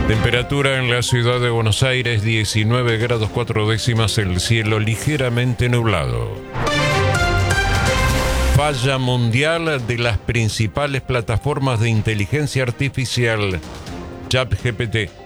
Temperatura en la ciudad de Buenos Aires, 19 grados 4 décimas, el cielo ligeramente nublado. Falla mundial de las principales plataformas de inteligencia artificial, ChatGPT.